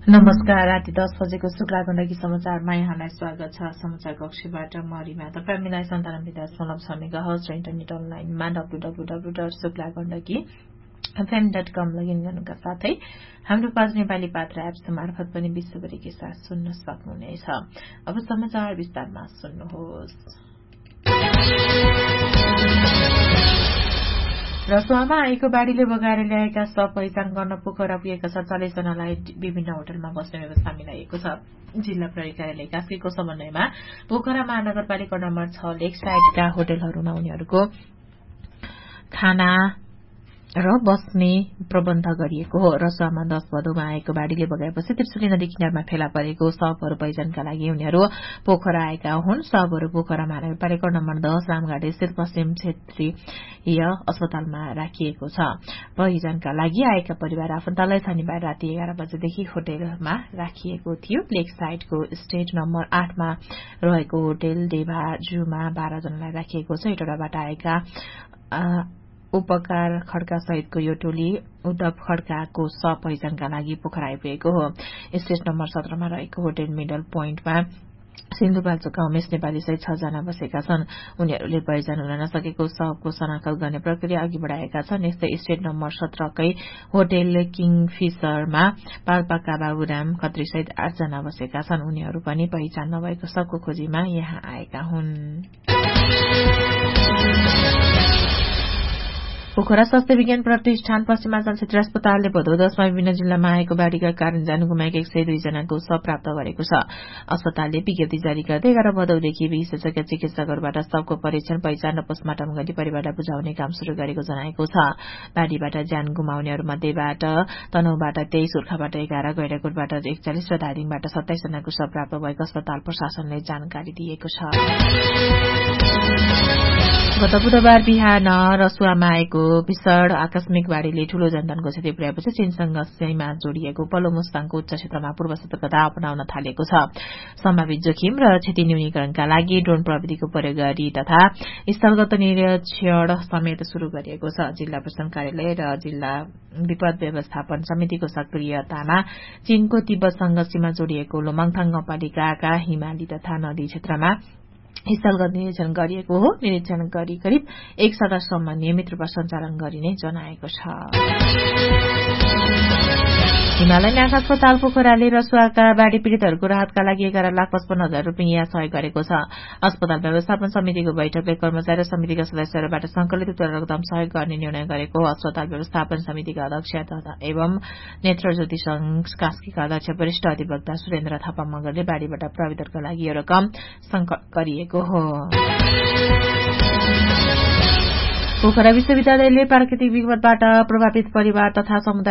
नमस्कार, राति 10 बजेको शुक्ला गण्डकी समाचारमा यहाँलाई स्वागत छ। समाचार कक्षबाट म रिमा। तपाईँ हामीलाई 97.6 मेगाहर्ज र इन्टरनेट अनलाइनमा www.suklagandaki.fm.com लगइन गर्नुका साथै हाम्रो पाज नेपाली पात्र एप्स मार्फत पनि विश्वभरिकै साथ सुन्न सक्नुहुनेछ। अब समाचार विस्तारमा सुन्नुहोस्। रसुवामा आएको बाढ़ीले बगाएर ल्याएका शव पहिचान गर्न पोखरा पुगेका 47 जनालाई विभिन्न होटलमा बस्ने व्यवस्था मिलाइएको छ। जिल्ला प्रहरी कार्यालय कास्कीको समन्वयमा पोखरा महानगरपालिका नम्बर 6 लेक साइडका होटलहरूमा उनीहरूको खाना र बस्ने प्रबन्ध गरिएको हो। रसुवामा 10 भदौमा आएको बाढ़ीले बगाएपछि त्रिशुली नदी किनारमा फेला परेको शवहरू पहिचानका लागि उनीहरू पोखरा आएका हुन्। शवहरू पोखरा महानगरपालिका नम्बर 10 रामघाट स्थित पश्चिम क्षेत्रीय अस्पतालमा राखिएको छ। पहिचानका लागि आएका परिवार आफन्तलाई शनिबार राति 11 बजेदेखि होटलमा राखिएको थियो। लेक साइडको स्टेट नम्बर 8 मा रहेको होटल देवा जूमा 12 जनालाई राखिएको छ। इटोडाबाट आएका उपकार खड्का सहितको यो टोली उद्धव खड्काको शव पहिचानका लागि पोखरा आइपुगेको हो। स्टेट नम्बर 17 मा रहेको होटल मिडल पोइन्टमा सिन्धुपाल्चोकका उमेश नेपाली सहित 6 जना बसेका छन्। उनीहरूले पहिचान हुन नसकेको शवको शनाखत गर्ने प्रक्रिया अघि बढ़ाएका छन्। यस्तै स्टेट नम्बर 17 कै होटल किङफिशरमा पाल्पाका बाबुराम खत्री सहित 8 जना बसेका छन्। उनीहरू पनि पहिचान नभएको शवको खोजीमा यहाँ आएका हुन्। पोखरा स्वास्थ्य विज्ञान प्रतिष्ठान पश्चिमाञ्चल क्षेत्र अस्पतालले भदौ 10 मा विभिन्न जिल्लामा आएको बाढ़ीका कारण ज्यान गुमाएका 102 जनाको शव प्राप्त गरेको छ। अस्पतालले विज्ञप्ति जारी गर्दै 11 भदौदेखि विशेषज्ञ चिकित्सकहरूबाट शवको परीक्षण, पहिचान र पोस्टमार्टम गरी परिवारलाई बुझाउने काम शुरू गरेको जनाएको छ। बाढ़ीबाट ज्यान गुमाउनेहरूमध्येबाट तनहुबाट 23, उर्खाबाट 11, गैंडाकोटबाट 41 र धादिङबाट 27 जनाको शव प्राप्त भएको अस्पताल प्रशासनले जानकारी दिएको छ। गत बुधबार बिहान रसुवामा आएको भीषण आकस्मिक बाढ़ीले ठूलो जनधनको क्षति पुर्याएपछि चीनसँग सीमा जोडिएको पल्लो मुस्ताङको उच्च क्षेत्रमा पूर्व सतर्कता अपनाउन थालेको छ। सम्भावित जोखिम र क्षति न्यूनीकरणका लागि ड्रोन प्रविधिको प्रयोग गरी तथा स्थलगत निरीक्षण समेत शुरू गरिएको छ। जिल्ला प्रशासन कार्यालय र जिल्ला विपद व्यवस्थापन समितिको सक्रियतामा चीनको तिब्बतसँग सीमा जोडिएको लोमङथाङ गाउँपालिकाका हिमाली तथा नदी क्षेत्रमा स्थलगत निरीक्षण गरिएको हो। निरीक्षण गरी करिब 1 सप्ताहसम्म नियमित रूपमा सञ्चालन गरिने जनाएको छ। हिमालयन आँखा अस्पताल पोखराले रसुवाका बाढ़ी पीड़ितहरूको राहतका लागि 11,55,000 रूपियाँ सहयोग गरेको छ। अस्पताल व्यवस्थापन समितिको बैठकले कर्मचारी र समितिका सदस्यहरूबाट संकलित रकम सहयोग गर्ने निर्णय गरेको हो। अस्पताल व्यवस्थापन समितिका अध्यक्ष एवं नेत्रज्योति संघ कास्कीका अध्यक्ष वरिष्ठ अधिवक्ता सुरेन्द्र थापा मगरले बाढ़ीबाट प्रभावितहरूका लागि यो रकम संकलन गरिएको हो। पोखरा विश्वविद्यालयले प्राकृतिक विपदबाट प्रभावित परिवार तथा समुदाय